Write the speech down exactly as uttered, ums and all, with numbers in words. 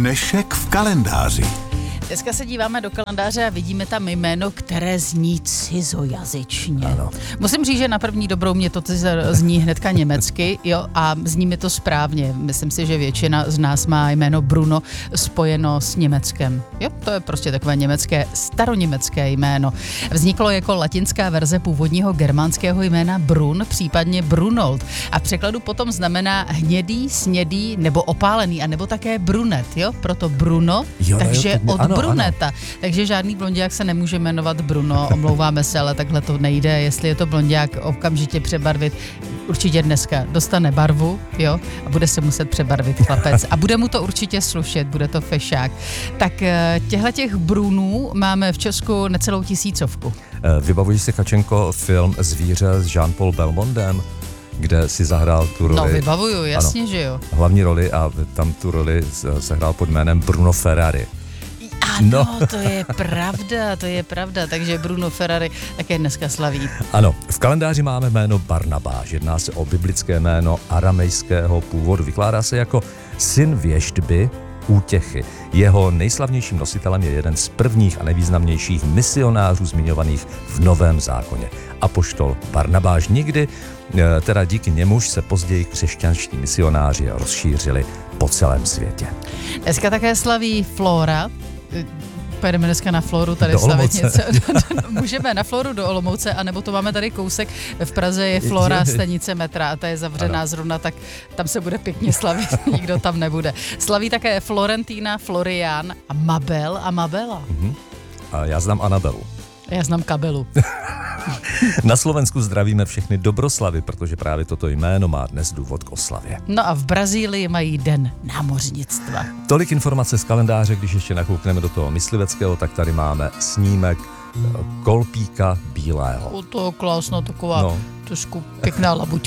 Dnešek v kalendáři. Dneska se díváme do kalendáře a vidíme tam jméno, které zní cizojazyčně. Ano. Musím říct, že na první dobrou mě to zní hnedka německy, jo, a zní mi to správně. Myslím si, že většina z nás má jméno Bruno spojeno s Německem. Jo, to je prostě takové německé, staroněmecké jméno. Vzniklo jako latinská verze původního germánského jména Brun, případně Brunold. A v překladu potom znamená hnědý, snědý nebo opálený, a nebo také brunet, jo, proto Bruno, Jo, takže jo, od ano, bruneta. ano. Takže žádný blondiák se nemůže jmenovat Bruno, omlouváme se, ale takhle to nejde. Jestli je to blondiák, okamžitě přebarvit. Určitě dneska dostane barvu, jo, a bude se muset přebarvit chlapec. A bude mu to určitě slušet, bude to fešák. Tak těchto těch Brunů máme v Česku necelou tisícovku. Vybavuji si, Kačenko, film Zvíře s Jean-Paul Belmondem, kde si zahrál tu roli. No, vybavuju, jasně, ano, že jo. Hlavní roli, a tam tu roli sehrál pod jménem Bruno Ferrari. Ano, no. To je pravda, to je pravda, takže Bruno Ferrari také dneska slaví. Ano, v kalendáři máme jméno Barnabáš, jedná se o biblické jméno aramejského původu, vykládá se jako syn věštby, útěchy. Jeho nejslavnějším nositelem je jeden z prvních a nejvýznamnějších misionářů zmiňovaných v Novém zákoně. Apoštol Barnabáš. Nikdy, teda díky němuž se později křesťanští misionáři rozšířili po celém světě. Dneska také slaví Flora. Pojedeme dneska na Floru tady do slavit Olomouce. něco. Můžeme na Floru do Olomouce, anebo to máme tady kousek. V Praze je Flora, stanice metra, a ta je zavřená ano. zrovna, tak tam se bude pěkně slavit, nikdo tam nebude. Slaví také Florentína, Florian a Mabel a Mabela. Uh-huh. A já znám Anabelu. Já znám Kabelu. Na Slovensku zdravíme všechny dobroslavy, protože právě toto jméno má dnes důvod k oslavě. No a v Brazílii mají den námořnictva. Tolik informace z kalendáře, když ještě nakoukneme do toho mysliveckého, tak tady máme snímek kolpíka bílého. O, to je krásná taková no. trošku pěkná labuťka.